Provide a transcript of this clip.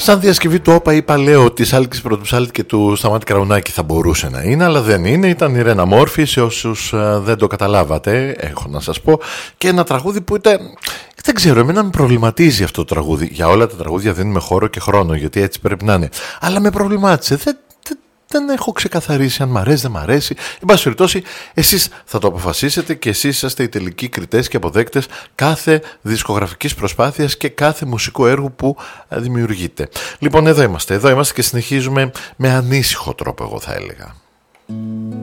Σαν διασκευή του Όπα είπα, λέω, της Άλκης Πρωτοψάλτη και του Σταμάτη Καραουνάκη θα μπορούσε να είναι, αλλά δεν είναι. Ήταν η Ρένα Μόρφη, σε όσους δεν το καταλάβατε, έχω να σας πω. Και ένα τραγούδι που ήταν, δεν ξέρω, εμένα με προβληματίζει αυτό το τραγούδι. Για όλα τα τραγούδια δίνουμε χώρο και χρόνο, γιατί έτσι πρέπει να είναι. Αλλά με προβλημάτισε. Δεν έχω ξεκαθαρίσει αν μ' αρέσει, δεν μ' αρέσει. Εν πάση περιπτώσει, εσείς θα το αποφασίσετε και εσείς είσαστε οι τελικοί κριτές και αποδέκτες κάθε δισκογραφικής προσπάθειας και κάθε μουσικού έργου που δημιουργείτε. Λοιπόν, εδώ είμαστε και συνεχίζουμε με ανήσυχο τρόπο, εγώ θα έλεγα.